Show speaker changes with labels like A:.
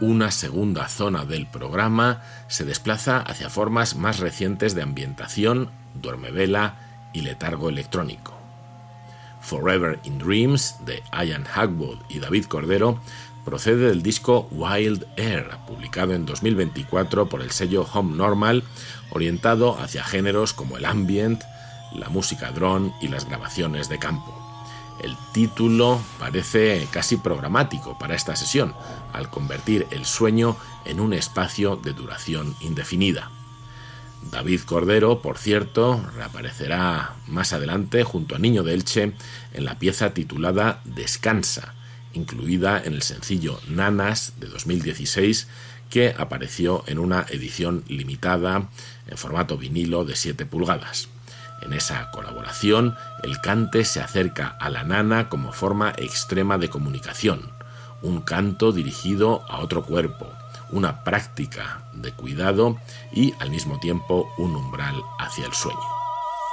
A: una segunda zona del programa se desplaza hacia formas más recientes de ambientación, duermevela y letargo electrónico. Forever in Dreams, de Ian Hagwood y David Cordero, procede del disco Wild Air, publicado en 2024 por el sello Home Normal, orientado hacia géneros como el ambient, la música drone y las grabaciones de campo. El título parece casi programático para esta sesión, al convertir el sueño en un espacio de duración indefinida. David Cordero, por cierto, reaparecerá más adelante junto a Niño de Elche en la pieza titulada Descansa, incluida en el sencillo Nanas de 2016, que apareció en una edición limitada en formato vinilo de 7 pulgadas. En esa colaboración, el cante se acerca a la nana como forma extrema de comunicación, un canto dirigido a otro cuerpo, una práctica de cuidado y, al mismo tiempo, un umbral hacia el sueño.